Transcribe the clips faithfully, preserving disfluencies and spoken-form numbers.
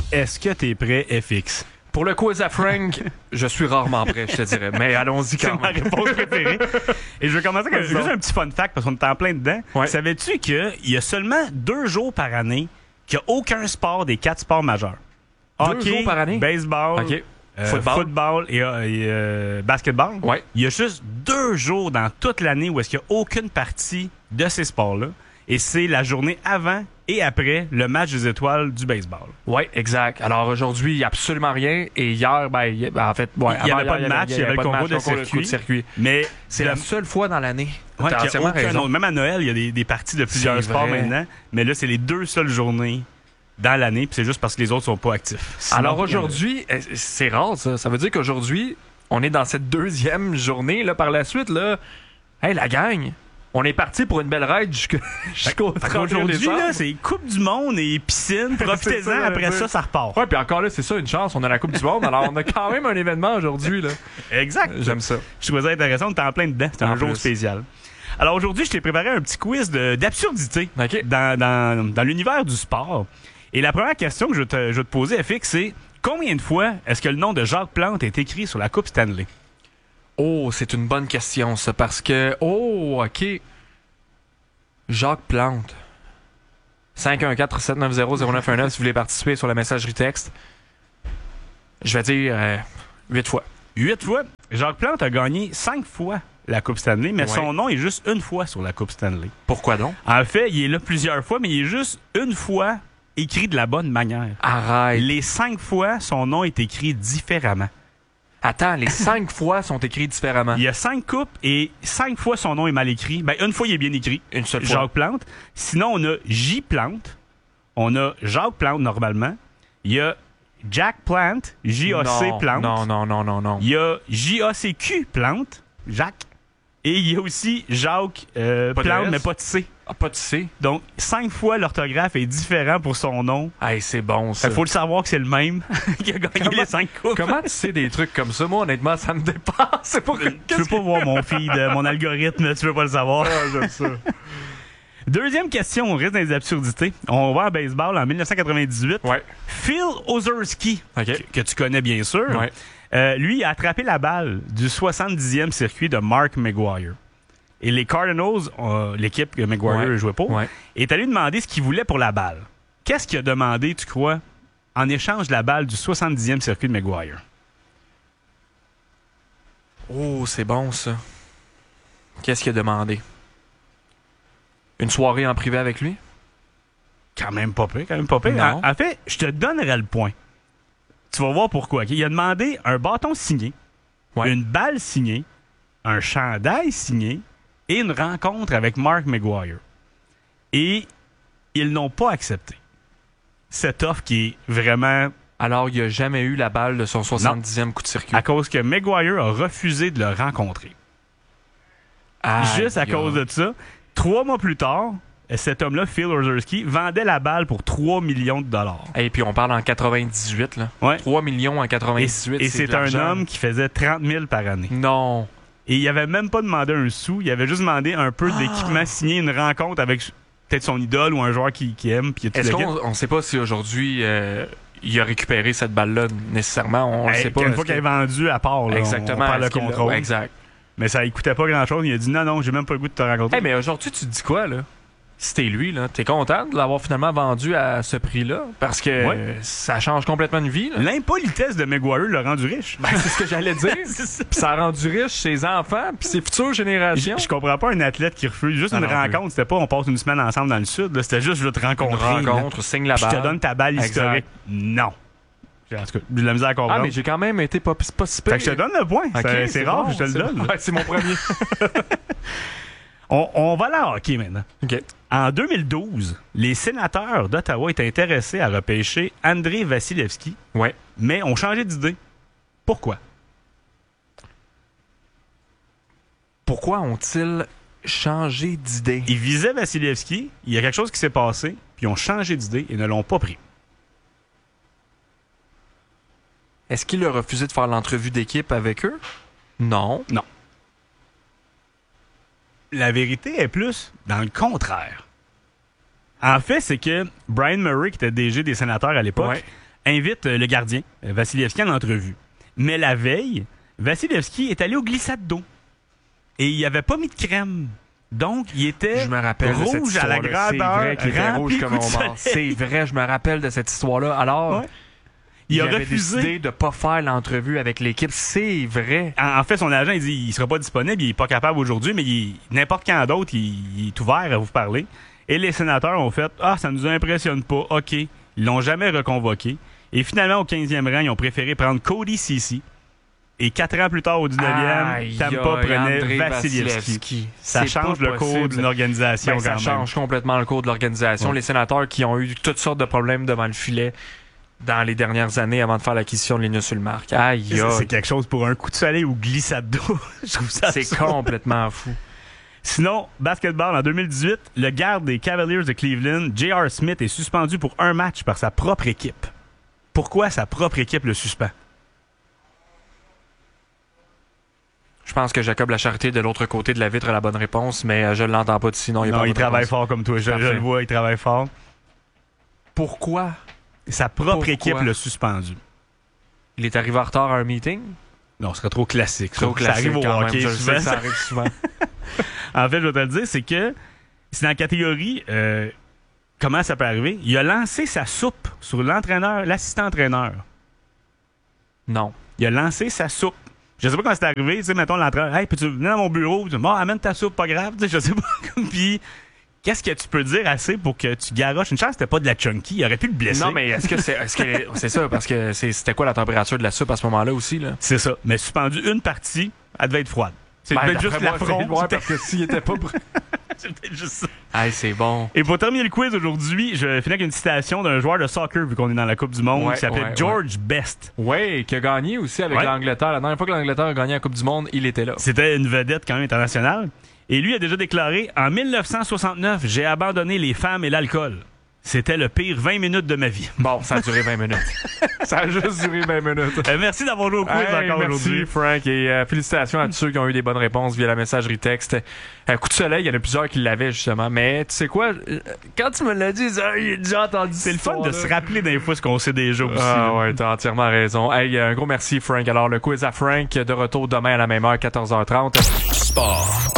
Est-ce que t'es prêt, F X? Pour le quiz à Frank, je suis rarement prêt, je te dirais. Mais allons-y quand même. C'est ma réponse préférée. Et je vais commencer avec juste un petit fun fact parce qu'on est en plein dedans. Ouais. Savais-tu qu'il y a seulement deux jours par année qu'il n'y a aucun sport des quatre sports majeurs? Deux Hockey, jours par année? Baseball, okay. euh, football. football et, euh, et euh, basketball. Ouais. Il y a juste deux jours dans toute l'année où est-ce qu'il n'y a aucune partie de ces sports-là. Et c'est la journée avant et après le match des étoiles du baseball. Oui, exact. Alors aujourd'hui, il n'y a absolument rien. Et hier, ben, y, ben en fait, ouais, il n'y avait pas de match, il y avait le concours de circuit. circuit. Mais c'est la seule fois dans l'année. Ouais, qu'il y a aucun autre. Même à Noël, il y a des, des parties de plusieurs sports maintenant. Mais là, c'est les deux seules journées dans l'année. Puis c'est juste parce que les autres sont pas actifs. Sinon, alors aujourd'hui, a... c'est rare ça. Ça veut dire qu'aujourd'hui, on est dans cette deuxième journée. Là, par la suite, là, hey, la gang! On est parti pour une belle ride jusqu'au jusqu'au aujourd'hui, là, c'est Coupe du Monde et piscine. Profitez-en, ça, après ça, ça repart. Ouais, puis encore là, c'est ça, une chance. On a la Coupe du Monde. Alors, on a quand même un événement aujourd'hui, là. Exact. J'aime ça. Je trouvais ça intéressant. On est en plein dedans. C'est un jour spécial. Alors, aujourd'hui, je t'ai préparé un petit quiz de, d'absurdité okay. dans, dans, dans l'univers du sport. Et la première question que je vais te, je vais te poser, F X, c'est combien de fois est-ce que le nom de Jacques Plante est écrit sur la Coupe Stanley? Oh, c'est une bonne question, ça, parce que... Oh, OK. Jacques Plante. cinq un quatre sept neuf zéro zéro neuf un neuf si vous voulez participer sur la messagerie texte. Je vais dire euh, huit fois. Huit fois? Jacques Plante a gagné cinq fois la Coupe Stanley, mais ouais. son nom est juste une fois sur la Coupe Stanley. Pourquoi donc? En fait, il est là plusieurs fois, mais il est juste une fois écrit de la bonne manière. Arrête. Les cinq fois, son nom est écrit différemment. Attends, les cinq fois sont écrits différemment. Il y a cinq coupes et cinq fois son nom est mal écrit. Ben, une fois, il est bien écrit. Une seule Jacques fois. Plante. Sinon, on a J. Plante. On a Jacques Plante, normalement. Il y a Jack Plante. J A C Plante. Non, non, non, non, non. Il y a J A C Q Plante. Jacques. Et il y a aussi Jacques euh, Plante, mais pas de C. Ah, pas de C. Donc, cinq fois, l'orthographe est différent pour son nom. Hey, c'est bon, ça. Il faut le savoir que c'est le même qui a gagné comment, les cinq coupes. Comment tu sais des trucs comme ça? Moi, honnêtement, ça me dépasse. C'est pour... Tu veux pas voir mon feed, mon algorithme, tu veux pas le savoir. Ah, j'aime ça. Deuxième question, on reste dans les absurdités. On va en baseball en dix-neuf cent quatre-vingt-dix-huit. Ouais. Phil Ozerski, okay. que, que tu connais bien sûr, ouais. euh, lui a attrapé la balle du soixante-dixième circuit de Mark McGwire. Et les Cardinals, euh, l'équipe que McGwire ouais. jouait pour, ouais. est allé demander ce qu'il voulait pour la balle. Qu'est-ce qu'il a demandé, tu crois, en échange de la balle du soixante-dixième circuit de McGwire? Oh, c'est bon, ça. Qu'est-ce qu'il a demandé? Une soirée en privé avec lui? Quand même pas pire, quand même pas pire. Non. En, en fait, je te donnerai le point. Tu vas voir pourquoi. Okay? Il a demandé un bâton signé, ouais. une balle signée, un chandail signé, et une rencontre avec Mark McGwire. Et ils n'ont pas accepté cette offre qui est vraiment... Alors, il n'a jamais eu la balle de son soixante-dixième non. coup de circuit. À cause que McGwire a refusé de le rencontrer. Aïe, Juste à yo. cause de ça. Trois mois plus tard, cet homme-là, Phil Ozerski, vendait la balle pour trois millions de dollars. Et puis on parle en quatre-vingt-dix-huit, là. Ouais. trois millions en quatre-vingt-dix-huit. Et, et c'est, c'est un homme qui faisait trente mille par année. Non. Et il avait même pas demandé un sou, il avait juste demandé un peu ah. d'équipement signé, une rencontre avec peut-être son idole ou un joueur qui, qui aime. Puis est-ce qu'on ne sait pas si aujourd'hui euh, il a récupéré cette balle-là nécessairement? On ne hey, sait pas. Une fois qu'elle est vendue à part, là, exactement, on parle de contrôle. Ouais, exact. Mais ça ne coûtait pas grand-chose. Il a dit non, non, j'ai même pas le goût de te rencontrer. Hey, mais aujourd'hui, tu te dis quoi, là? Si t'es lui, là, t'es content de l'avoir finalement vendu à ce prix-là? Parce que ouais. euh, ça change complètement de vie. Là. L'impolitesse de McGwire l'a rendu riche. Ben, c'est ce que j'allais dire. ça. Puis ça a rendu riche ses enfants puis ses futures générations. Je, je comprends pas un athlète qui refuse. Juste ah, une non, rencontre. Oui. C'était pas on passe une semaine ensemble dans le sud. Là. C'était juste je veux te rencontrer. Une rencontre, là. Signe la balle. Je te donne ta balle exact. historique. Non. En tout cas, j'ai de la misère à comprendre. Ah, mais j'ai quand même été pas, pas si pire. Fait que je te donne le point. Okay, c'est, c'est rare bon, je te le donne. Ouais, c'est mon premier. on, on va aller en hockey maintenant. OK. En deux mille douze, les sénateurs d'Ottawa étaient intéressés à repêcher Andrei Vasilevskiy, ouais. mais ont changé d'idée. Pourquoi? Pourquoi ont-ils changé d'idée? Ils visaient Vasilevskiy, il y a quelque chose qui s'est passé, puis ils ont changé d'idée et ne l'ont pas pris. Est-ce qu'il a refusé de faire l'entrevue d'équipe avec eux? Non. Non. La vérité est plus dans le contraire. En fait, c'est que Brian Murray, qui était D G des sénateurs à l'époque, ouais. invite le gardien, Vasilevski, en entrevue. Mais la veille, Vasilevski est allé au glissade d'eau. Et il n'avait pas mis de crème. Donc, il était je me rappelle rouge de cette à la grandeur. grandeur. C'est vrai qu'il était rouge comme on mort. C'est vrai, je me rappelle de cette histoire-là. Alors, ouais. il, il a avait refusé décidé de ne pas faire l'entrevue avec l'équipe. C'est vrai. En, en fait, son agent, il dit il ne sera pas disponible, il n'est pas capable aujourd'hui, mais il, n'importe quand d'autre, il, il est ouvert à vous parler. Et les sénateurs ont fait « Ah, ça ne nous impressionne pas. OK. » Ils l'ont jamais reconvoqué. Et finalement, au quinzième rang, ils ont préféré prendre Cody Ceci. Et quatre ans plus tard, au dix-neuvième, Tampa prenait Vasilevski. Ça change le cours d'une organisation. Ben, ça quand change même. complètement le cours de l'organisation. Ouais. Les sénateurs qui ont eu toutes sortes de problèmes devant le filet dans les dernières années avant de faire l'acquisition de Linus Ullmark. Aïe, aïe. C'est quelque chose pour un coup de soleil ou glissade d'eau. Je trouve ça C'est complètement fou. Sinon, basketball, en deux mille dix-huit, le garde des Cavaliers de Cleveland, J R. Smith, est suspendu pour un match par sa propre équipe. Pourquoi sa propre équipe le suspend? Je pense que Jacob Lacharité de l'autre côté de la vitre a la bonne réponse, mais je ne l'entends pas d'ici. Non, il, non, il travaille réponse. fort comme toi. Je, je le vois, il travaille fort. Pourquoi? Sa propre Pourquoi? équipe l'a suspendu. Il est arrivé en retard à un meeting? Non, ce serait trop classique. Trop ça, classique ça arrive au quand hockey même. Je souvent. sais, ça arrive souvent. En fait, je vais te le dire, c'est que c'est dans la catégorie euh, comment ça peut arriver. Il a lancé sa soupe sur l'entraîneur, l'assistant-entraîneur. Non. Il a lancé sa soupe. Je sais pas comment c'est arrivé. Tu sais, mettons l'entraîneur. Hey, peux-tu venir dans mon bureau? Tu dis, bon, amène ta soupe, pas grave. Tu sais, je sais pas. Puis, qu'est-ce que tu peux dire assez pour que tu garoches? Une chance, c'était pas de la chunky. Il aurait pu le blesser. Non, mais est-ce que c'est, est-ce que c'est ça? Parce que c'est, c'était quoi la température de la soupe à ce moment-là aussi, là? C'est ça. Mais suspendu une partie, elle devait être froide. C'est ben, peut-être juste l'affront. Ouais, parce que s'il était pas... C'est peut-être juste ça. Hey, c'est bon. Et pour terminer le quiz aujourd'hui, je finis avec une citation d'un joueur de soccer, vu qu'on est dans la Coupe du Monde, ouais, qui s'appelle ouais, George ouais. Best. Oui, qui a gagné aussi avec ouais. l'Angleterre. La dernière fois que l'Angleterre a gagné la Coupe du Monde, il était là. C'était une vedette quand même internationale. Et lui a déjà déclaré, en dix-neuf cent soixante-neuf, j'ai abandonné les femmes et l'alcool. C'était le pire vingt minutes de ma vie. Bon, ça a duré vingt minutes. Ça a juste duré vingt minutes. Euh, merci d'avoir joué au quiz hey, encore merci, aujourd'hui. Merci, Frank. Et euh, félicitations à tous ceux qui ont eu des bonnes réponses via la messagerie texte. Euh, coup de soleil, il y en a plusieurs qui l'avaient, justement. Mais tu sais quoi? Quand tu me l'as dit, j'ai déjà entendu. C'est le fun de se rappeler des fois ce qu'on sait déjà aussi. Ah ouais, t'as entièrement raison. Hey, un gros merci, Frank. Alors, le quiz à Frank, de retour demain à la même heure, quatorze heures trente. Sport.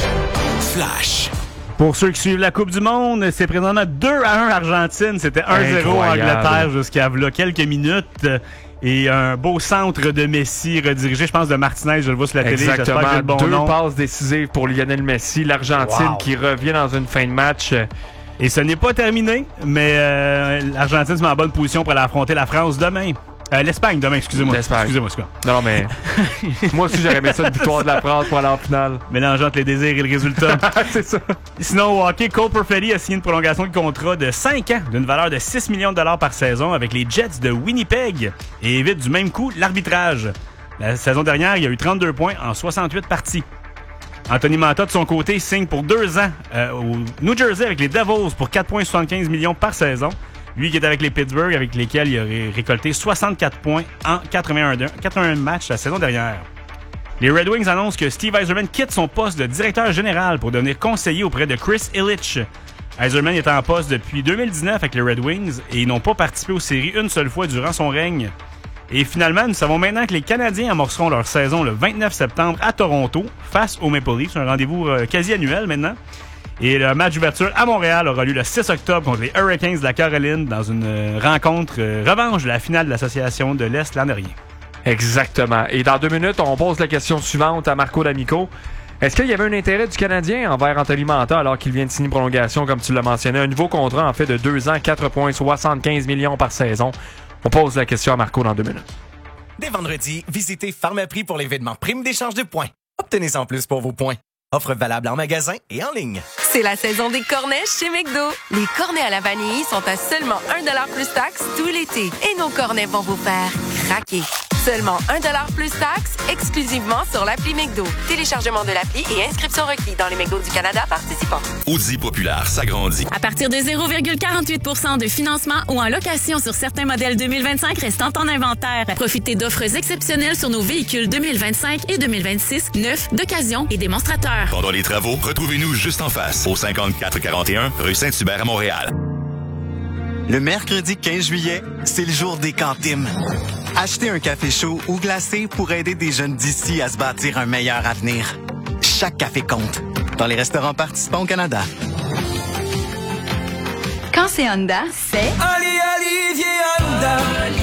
Flash. Pour ceux qui suivent la Coupe du Monde, c'est présentement deux à un Argentine. C'était un zéro Angleterre jusqu'à là, quelques minutes. Et un beau centre de Messi redirigé, je pense, de Martinez. Je le vois sur la télé. Exactement. J'espère que j'ai le bon deux nom. passes décisives pour Lionel Messi. L'Argentine wow. qui revient dans une fin de match. Et ce n'est pas terminé, mais euh, l'Argentine se met en bonne position pour aller affronter la France demain. Euh, L'Espagne demain, excusez-moi. L'Espagne. Excusez-moi, excusez-moi. Non, mais moi aussi, j'aurais aimé ça, une victoire de la France pour aller en finale. Mélangeant les désirs et le résultat. C'est ça. Sinon, au hockey, Cole Perfetti a signé une prolongation de contrat de cinq ans d'une valeur de six millions de dollars par saison avec les Jets de Winnipeg et évite du même coup l'arbitrage. La saison dernière, il y a eu trente-deux points en soixante-huit parties. Anthony Manta, de son côté, signe pour deux ans euh, au New Jersey avec les Devils pour quatre virgule soixante-quinze millions par saison. Lui qui est avec les Pittsburgh, avec lesquels il a récolté soixante-quatre points en quatre-vingt-un matchs la saison dernière. Les Red Wings annoncent que Steve Yzerman quitte son poste de directeur général pour devenir conseiller auprès de Chris Ilitch. Yzerman est en poste depuis deux mille dix-neuf avec les Red Wings et ils n'ont pas participé aux séries une seule fois durant son règne. Et finalement, nous savons maintenant que les Canadiens amorceront leur saison le vingt-neuf septembre à Toronto face aux Maple Leafs. C'est un rendez-vous euh, quasi annuel maintenant. Et le match d'ouverture à Montréal aura lieu le six octobre contre les Hurricanes de la Caroline dans une euh, rencontre euh, revanche de la finale de l'Association de l'Est l'an dernier. Exactement. Et dans deux minutes, on pose la question suivante à Marco D'Amico. Est-ce qu'il y avait un intérêt du Canadien envers Anthony Manta alors qu'il vient de signer une prolongation, comme tu l'as mentionné, un nouveau contrat en fait de deux ans, quatre virgule soixante-quinze millions par saison? On pose la question à Marco dans deux minutes. Dès vendredi, visitez Pharmaprix pour l'événement Prime d'échange de points. Obtenez-en plus pour vos points. Offre valable en magasin et en ligne. C'est la saison des cornets chez McDo. Les cornets à la vanille sont à seulement un dollar plus taxe tout l'été. Et nos cornets vont vous faire craquer. Seulement un dollar plus taxe, exclusivement sur l'appli McDo. Téléchargement de l'appli et inscription requis dans les McDo du Canada participants. Audi Populaire s'agrandit. À partir de zéro virgule quarante-huit pour cent de financement ou en location sur certains modèles deux mille vingt-cinq restant en inventaire. Profitez d'offres exceptionnelles sur nos véhicules deux mille vingt-cinq et deux mille vingt-six, neufs, d'occasion et démonstrateurs. Pendant les travaux, retrouvez-nous juste en face, au cinquante-quatre quarante et un rue Saint-Hubert à Montréal. Le mercredi quinze juillet, c'est le jour des cantines. Achetez un café chaud ou glacé pour aider des jeunes d'ici à se bâtir un meilleur avenir. Chaque café compte. Dans les restaurants participants au Canada. Quand c'est Honda, c'est... Ali Olivier Honda.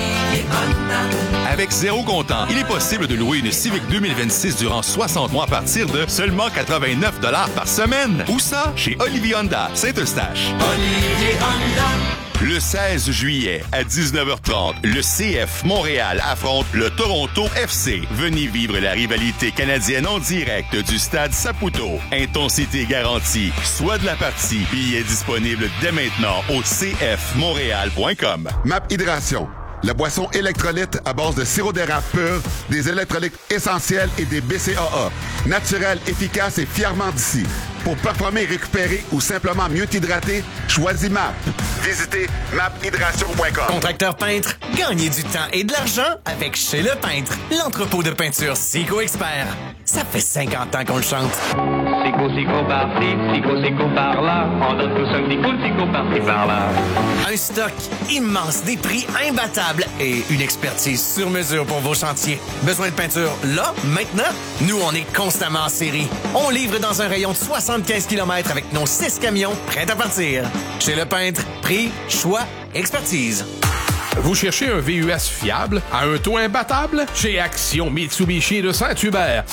Avec zéro comptant, il est possible de louer une Civic deux mille vingt-six durant soixante mois à partir de seulement quatre-vingt-neuf dollars par semaine. Où ça? Chez Olivier Honda, Saint-Eustache. Olivier Honda. Le seize juillet, à dix-neuf heures trente, le C F Montréal affronte le Toronto F C. Venez vivre la rivalité canadienne en direct du stade Saputo. Intensité garantie. Soit de la partie. Billets disponibles dès maintenant au c f montréal point com. Map Hydration. La boisson électrolyte à base de sirop d'érable pur, des électrolytes essentiels et des B C A A. Naturel, efficace et fièrement d'ici. Pour performer, récupérer ou simplement mieux t'hydrater, choisis M A P. Visitez map hydration point com. Contracteur peintre, gagnez du temps et de l'argent avec Chez Le Peintre, l'entrepôt de peinture Sico Expert. Ça fait cinquante ans qu'on le chante. Sico, Sico par-ci, Sico, Sico par-là. On donne tous un petit coup de Sico par-ci, par-là. Un stock immense, des prix imbattables et une expertise sur mesure pour vos chantiers. Besoin de peinture là, maintenant? Nous, on est constamment en série. On livre dans un rayon de soixante-quinze kilomètres avec nos six camions prêts à partir. Chez Le Peintre, prix, choix, expertise. Vous cherchez un V U S fiable à un taux imbattable? Chez Action Mitsubishi de Saint-Hubert,